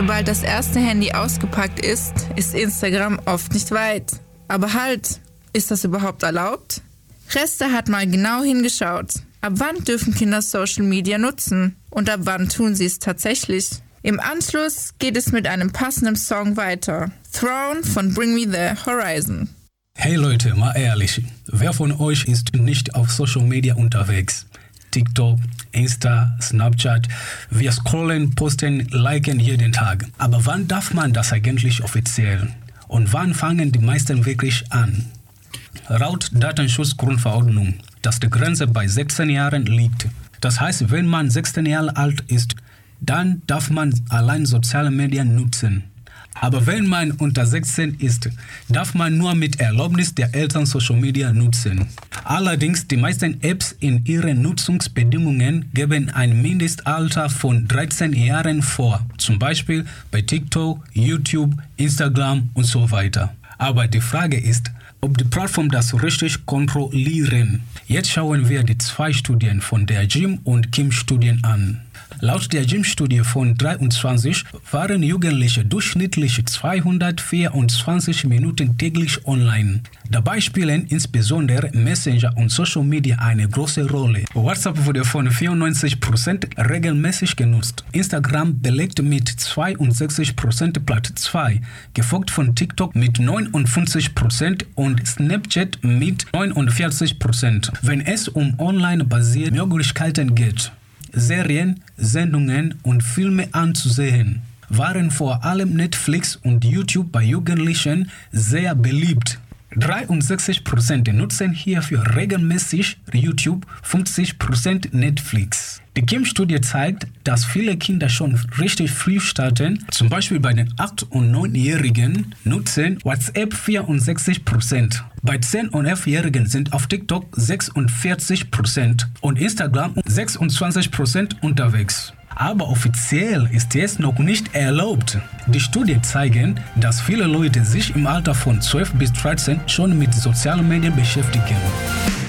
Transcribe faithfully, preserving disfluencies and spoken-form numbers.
Sobald das erste Handy ausgepackt ist, ist Instagram oft nicht weit. Aber halt, ist das überhaupt erlaubt? Reste hat mal genau hingeschaut. Ab wann dürfen Kinder Social Media nutzen? Und ab wann tun sie es tatsächlich? Im Anschluss geht es mit einem passenden Song weiter. Throne von Bring Me The Horizon. Hey Leute, mal ehrlich, wer von euch ist nicht auf Social Media unterwegs? TikTok, Insta, Snapchat, wir scrollen, posten, liken jeden Tag. Aber wann darf man das eigentlich offiziell? Und wann fangen die meisten wirklich an? Laut Datenschutzgrundverordnung, dass die Grenze bei sechzehn Jahren liegt. Das heißt, wenn man sechzehn Jahre alt ist, dann darf man allein soziale Medien nutzen. Aber wenn man unter sechzehn ist, darf man nur mit Erlaubnis der Eltern Social Media nutzen. Allerdings, die meisten Apps in ihren Nutzungsbedingungen geben ein Mindestalter von dreizehn Jahren vor. Zum Beispiel bei TikTok, YouTube, Instagram und so weiter. Aber die Frage ist, ob die Plattformen das richtig kontrollieren. Jetzt schauen wir die zwei Studien von der Jim und Kim Studien an. Laut der Jim-Studie von dreiundzwanzig waren Jugendliche durchschnittlich zweihundertvierundzwanzig Minuten täglich online. Dabei spielen insbesondere Messenger und Social Media eine große Rolle. WhatsApp wurde von vierundneunzig Prozent regelmäßig genutzt. Instagram belegt mit zweiundsechzig Prozent Platz zwei, gefolgt von TikTok mit neunundfünfzig Prozent und Snapchat mit neunundvierzig Prozent. Wenn es um online-basierte Möglichkeiten geht, Serien, Sendungen und Filme anzusehen, waren vor allem Netflix und YouTube bei Jugendlichen sehr beliebt. dreiundsechzig Prozent nutzen hierfür regelmäßig YouTube, fünfzig Prozent Netflix. Die Kim-Studie zeigt, dass viele Kinder schon richtig früh starten. Zum Beispiel bei den acht- und neunjährigen nutzen WhatsApp vierundsechzig Prozent. Bei zehn- und elfjährigen sind auf TikTok sechsundvierzig Prozent und Instagram sechsundzwanzig Prozent unterwegs. Aber offiziell ist es noch nicht erlaubt. Die Studien zeigen, dass viele Leute sich im Alter von zwölf bis dreizehn schon mit sozialen Medien beschäftigen.